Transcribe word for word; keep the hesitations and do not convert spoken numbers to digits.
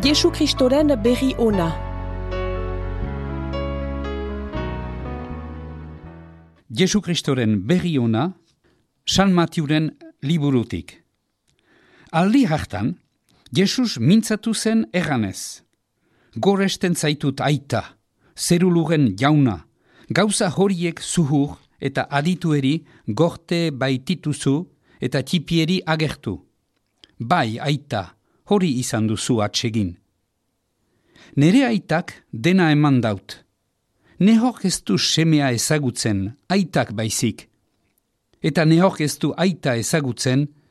Jesu Kristoren berri ona. Jesu Kristoren berri ona, San Matiuren liburutik. Aldi hartan, Jesus mintzatu zen erranez. Goresten zaitut aita, zeruluren jauna, gauza horiek zuhur eta aditueri gorte baitituzu eta txipieri agertu. Bai, aita, hori izan duzu atsegin. Nere aitak dena eman daut. Nehok ez du semea ezagutzen, aitak baizik. Eta nehok ez du aita ezagutzen,